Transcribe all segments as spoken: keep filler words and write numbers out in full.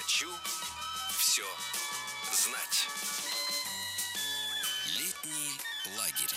Хочу все знать. Летний лагерь.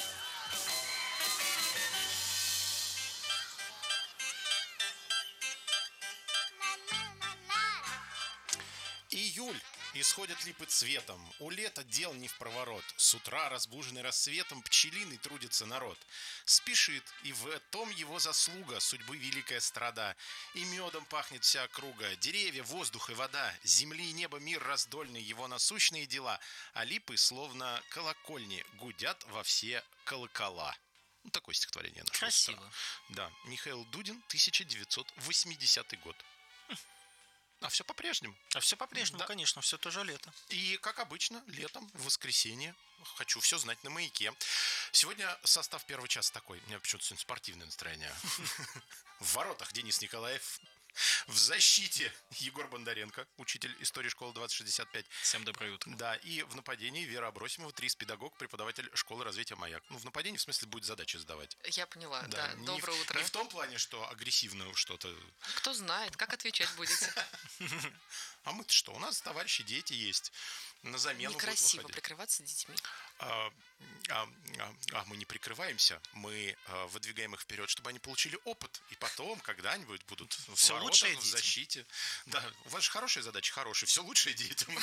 Июль. Исходят липы цветом. У лета дел не впроворот. С утра, разбуженный рассветом, пчелиный трудится народ. Спешит, и в том его заслуга, судьбы великая страда. И медом пахнет вся округа. Деревья, воздух и вода. Земли и небо мир раздольный, его насущные дела. А липы, словно колокольни, гудят во все колокола. Ну, такое стихотворение нашел. Красиво. Да, Михаил Дудин, тысяча девятьсот восьмидесятый год. А все по-прежнему. А все по-прежнему, Да. конечно, все то же лето. И, как обычно, летом, в воскресенье, хочу все знать на Маяке. Сегодня состав первого часа такой. У меня почему-то сегодня спортивное настроение. В воротах Денис Николаев. В защите Егор Бондаренко, учитель истории школы двадцать шестьдесят пять. Всем доброе утро. Да, и в нападении Вера Абросимова, трис-педагог, преподаватель школы развития «Маяк». Ну, в нападении, в смысле, будет задачи задавать. Я поняла, да. не Доброе в, утро. Не в том плане, что агрессивно что-то. Кто знает, как отвечать будете. А мы-то что? У нас товарищи, дети есть. На замену будут Некрасиво выходить. прикрываться детьми. А, а, а, а мы не прикрываемся, мы а, выдвигаем их вперед, чтобы они получили опыт. И потом когда-нибудь будут в Всё воротах, лучшее в детям. защите. Да, у вас же хорошая задача, хорошая. Все лучшее детям.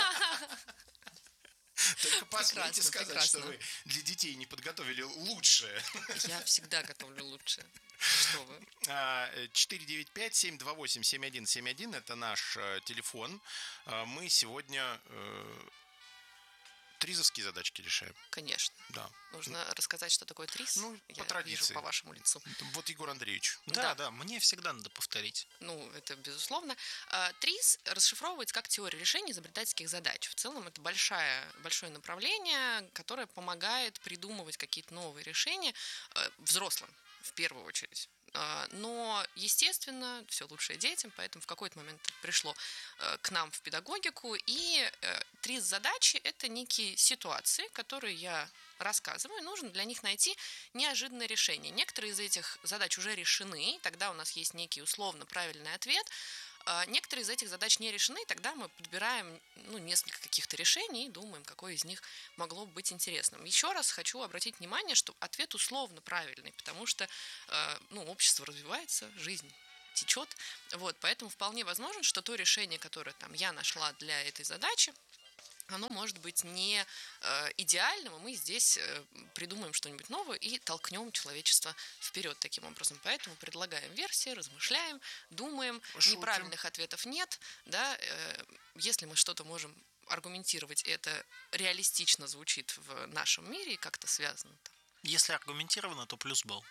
Только посмейте Прекрасно, сказать, прекрасно. что вы для детей не подготовили лучшее. Я всегда готовлю лучше. Что вы? четыре девять пять семь два восемь семь один семь один это наш э, телефон. А, Мы сегодня э, тризовские задачки решаем. Конечно. Да. Нужно рассказать, что такое трис. Ну, Я по традиции. вижу по вашему лицу. Вот Егор Андреевич. Да, Да. да, мне всегда надо повторить. Ну, это безусловно. А, трис расшифровывается как теория решения изобретательских задач. В целом это большая, большое направление, которое помогает придумывать какие-то новые решения э, взрослым в первую очередь. А, Но, естественно, все лучшее детям, поэтому в какой-то момент это пришло э, к нам в педагогику. И э, три задачи – это некие ситуации, которые я рассказываю, и нужно для них найти неожиданное решение. Некоторые из этих задач уже решены, и тогда у нас есть некий условно правильный ответ. А некоторые из этих задач не решены, и тогда мы подбираем ну, несколько каких-то решений и думаем, какое из них могло бы быть интересным. Еще раз хочу обратить внимание, что ответ условно правильный, потому что э, ну, общество развивается, жизнь течет. Вот, поэтому вполне возможно, что то решение, которое там, я нашла для этой задачи, оно может быть не э, идеальным, и мы здесь э, придумаем что-нибудь новое и толкнем человечество вперед таким образом. Поэтому предлагаем версии, размышляем, думаем. Шутим. Неправильных ответов нет. Да? Э, если мы что-то можем аргументировать, это реалистично звучит в нашем мире и как-то связано. Если аргументированно, то плюс балл.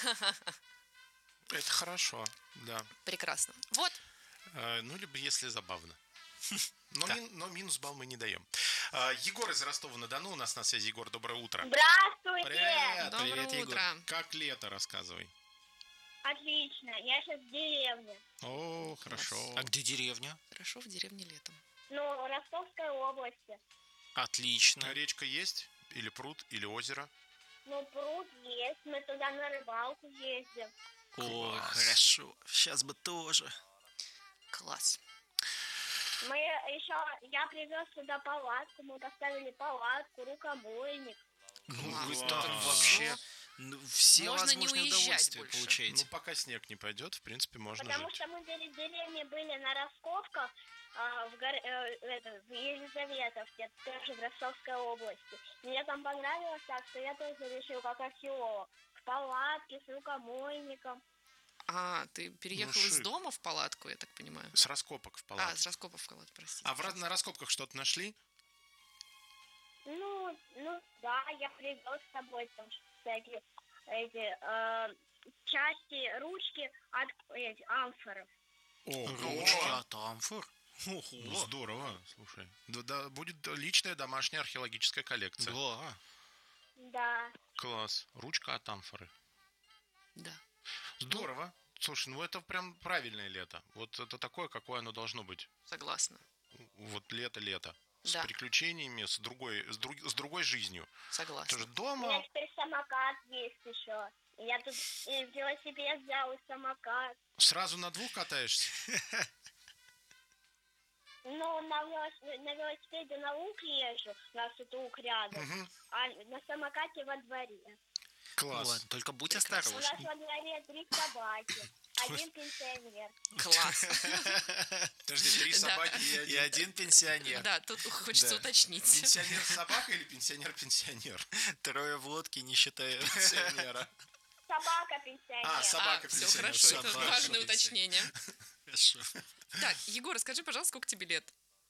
Это хорошо, да. Прекрасно. Вот. Э, Ну, либо если забавно. Но, Да. мин- но минус балл мы не даем. А, Егор из Ростова-на-Дону у нас на связи. Егор, доброе утро. Здравствуйте! Привет, Доброе привет, Егор. утро. Как лето, рассказывай. Отлично, я сейчас в деревне. О, хорошо. А где деревня? Хорошо в деревне летом. Ну, в Ростовской области. Отлично. Речка есть? Или пруд, или озеро? Ну, пруд есть, мы туда на рыбалку ездим. Ой, Класс. хорошо. Сейчас бы тоже. Класс. Мы еще, я привез сюда палатку, мы поставили палатку, рукомойник. Ну, Класс. вы Класс. там вообще ну, все Можно не возможные уезжать удовольствия больше. Ну, получаете. пока снег не пойдет, в принципе, можно Потому жить. что мы перед деревней были на раскопках а, в, гор- э, это, в Елизаветовке, тоже в Ростовской области. Мне там понравилось так, что я тоже решил, как археолог, в палатке с рукомойником. А, ты переехал Ну, из шик. дома в палатку, я так понимаю? С раскопок в А, палатке. с раскопов в палатку, простите. А в, раз- на раскопках что-то нашли? Ну, ну да, я привез с собой там всякие эти э, части, ручки от эти, амфоров. О, Ручки от амфор. Ну, Ого. здорово, слушай. Да, да, будет личная домашняя археологическая коллекция. Да. Да. Класс. Ручка от амфоры. Да. Здорово. Слушай, ну это прям правильное лето. Вот это такое, какое оно должно быть. Согласна. Вот лето-лето. С Да. приключениями, с другой, с, друг- с другой жизнью. Согласна. Тоже У меня дома. теперь самокат есть еще. Я тут и велосипед взял, и самокат. Сразу на двух катаешься? Ну, вон на, велос- на велосипеде на луг езжу, у нас тут луг рядом, Мгм. а на самокате во дворе. Класс. Вот, только будь Прекрасно. У осторожен. нас во дворе три собаки, один пенсионер. Класс. Подожди, три Да. собаки и И один... один пенсионер. Да, тут хочется Да. уточнить. Пенсионер собака или пенсионер-пенсионер? Трое в лодке, не считая Пенсионера. Собака пенсионер. А, собака. А, все пенсионер, хорошо, это собака важное пенсионер. уточнение. Хорошо. Так, Егор, скажи, пожалуйста, сколько тебе лет?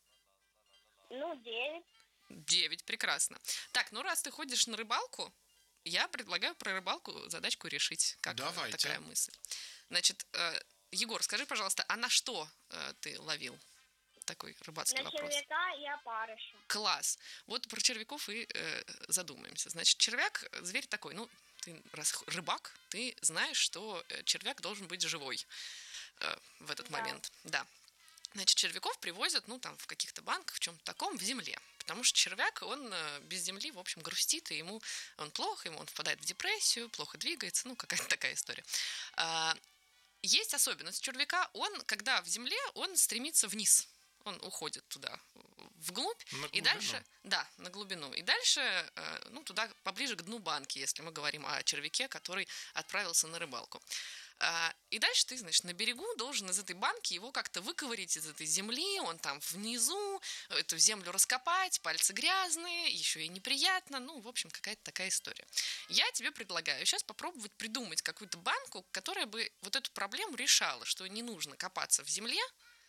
Ну, девять. Девять, прекрасно. Так, ну раз ты ходишь на рыбалку, я предлагаю про рыбалку задачку решить. Как Давайте. такая мысль. Значит, э, Егор, скажи, пожалуйста, а на что э, ты ловил? Такой рыбацкий На вопрос. червяка и опарыша. Класс. Вот про червяков и э, задумаемся. Значит, червяк, э, зверь такой, ну, ты раз х- рыбак, ты знаешь, что э, червяк должен быть живой э, в этот Да. момент. Да. Значит, червяков привозят, ну, там, в каких-то банках, в чем-то таком, в земле. Потому что червяк, он э, без земли, в общем, грустит, и ему он плохо, ему он впадает в депрессию, плохо двигается, ну, какая-то такая история. А, есть особенность червяка, он, когда в земле, он стремится вниз. Он уходит туда, вглубь, На и глубину. дальше, да, на глубину. И дальше, э, ну, туда, поближе к дну банки, если мы говорим о червяке, который отправился на рыбалку. А, И дальше ты, значит, на берегу должен из этой банки его как-то выковырить из этой земли, он там внизу, эту землю раскопать, пальцы грязные, еще и неприятно, ну, в общем, какая-то такая история. Я тебе предлагаю сейчас попробовать придумать какую-то банку, которая бы вот эту проблему решала, что не нужно копаться в земле,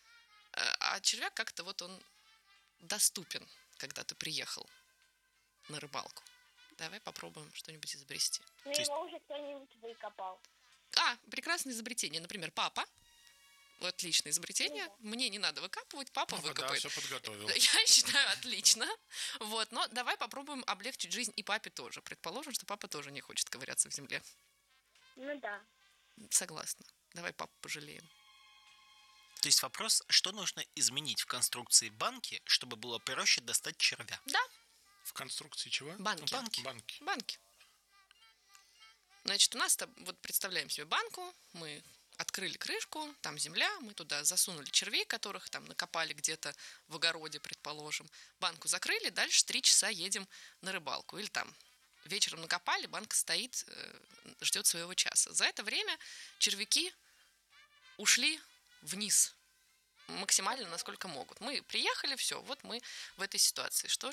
э, а червяк как-то вот он доступен, когда ты приехал на рыбалку. Давай попробуем что-нибудь изобрести. Но То есть- его уже кто-нибудь выкопал. А, прекрасное изобретение. Например, папа. Отличное изобретение. Ну Мне не надо выкапывать, папа, Папа, да, выкопает. все подготовил. Я считаю, отлично. Вот, но давай попробуем облегчить жизнь и папе тоже. Предположим, что папа тоже не хочет ковыряться в земле. Ну да. Согласна. Давай папу пожалеем. То есть вопрос, что нужно изменить в конструкции банки, чтобы было проще достать червя? Да, В конструкции чего? банки. Банки. Банки. Банки. Значит, у нас там, вот представляем себе банку, мы открыли крышку, там земля, мы туда засунули червей, которых там накопали где-то в огороде, предположим. Банку закрыли, дальше три часа едем на рыбалку. Или там вечером накопали, банка стоит, э, ждет своего часа. За это время червяки ушли вниз максимально, насколько могут. Мы приехали, все, вот мы в этой ситуации. Что